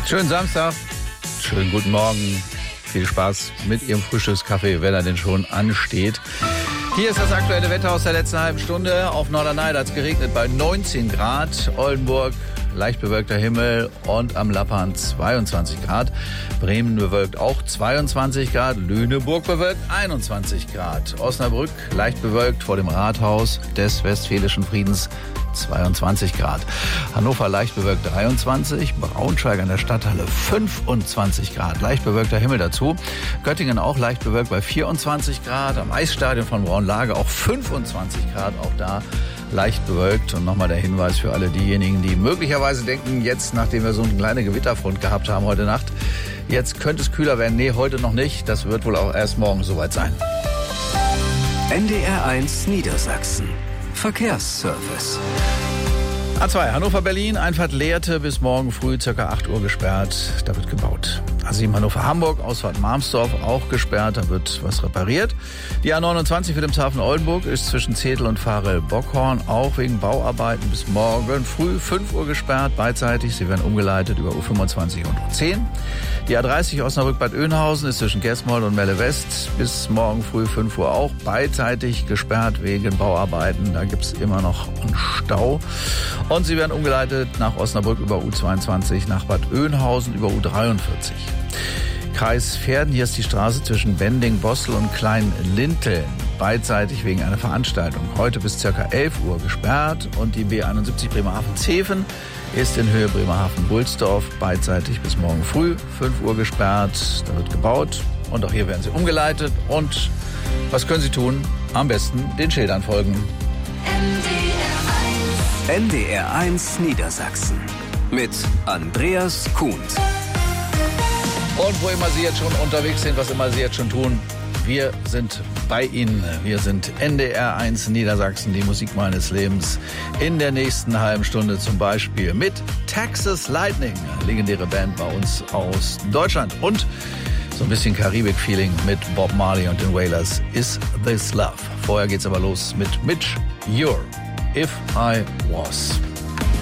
Schönen Samstag, schönen guten Morgen, viel Spaß mit Ihrem Frühstückskaffee, wenn er denn schon ansteht. Hier ist das aktuelle Wetter aus der letzten halben Stunde. Auf Norderney hat es geregnet bei 19 Grad, Oldenburg leicht bewölkter Himmel und am Lappan 22 Grad. Bremen bewölkt auch 22 Grad, Lüneburg bewölkt 21 Grad. Osnabrück leicht bewölkt vor dem Rathaus des Westfälischen Friedens 22 Grad. Hannover leicht bewölkt 23, Braunschweig an der Stadthalle 25 Grad, leicht bewölkter Himmel dazu. Göttingen auch leicht bewölkt bei 24 Grad, am Eisstadion von Braunlage auch 25 Grad, auch da leicht bewölkt. Und nochmal der Hinweis für alle diejenigen, die möglicherweise denken, jetzt, nachdem wir so eine kleine Gewitterfront gehabt haben heute Nacht, jetzt könnte es kühler werden. Nee, heute noch nicht. Das wird wohl auch erst morgen soweit sein. NDR1 Niedersachsen. Verkehrsservice. A2 Hannover-Berlin, Einfahrt Lehrte bis morgen früh ca. 8 Uhr gesperrt. Da wird gebaut. A7 Hannover-Hamburg, Ausfahrt Marmsdorf auch gesperrt. Da wird was repariert. Die A29 Wilhelmshaven Oldenburg ist zwischen Zetel und Varel-Bockhorn auch wegen Bauarbeiten bis morgen früh 5 Uhr gesperrt. Beidseitig. Sie werden umgeleitet über U25 und U10. Die A30 Osnabrück-Bad Oeynhausen ist zwischen Gesmold und Melle West bis morgen früh 5 Uhr auch beidseitig gesperrt wegen Bauarbeiten. Da gibt es immer noch einen Stau. Und sie werden umgeleitet nach Osnabrück über U22, nach Bad Oeynhausen über U43. Kreis Verden, hier ist die Straße zwischen Bending-Bossel und Klein-Linteln beidseitig wegen einer Veranstaltung. Heute bis ca. 11 Uhr gesperrt und die B71 Bremerhaven-Zeven ist in Höhe Bremerhaven-Bulsdorf beidseitig bis morgen früh 5 Uhr gesperrt. Da wird gebaut und auch hier werden sie umgeleitet. Und was können Sie tun? Am besten den Schildern folgen. NDR1 Niedersachsen mit Andreas Kuhn. Und wo immer Sie jetzt schon unterwegs sind, was immer Sie jetzt schon tun, wir sind bei Ihnen. Wir sind NDR1 Niedersachsen, die Musik meines Lebens. In der nächsten halben Stunde zum Beispiel mit Texas Lightning, legendäre Band bei uns aus Deutschland. Und so ein bisschen Karibik-Feeling mit Bob Marley und den Wailers, Is This Love. Vorher geht's aber los mit Mitch Ure, If I Was.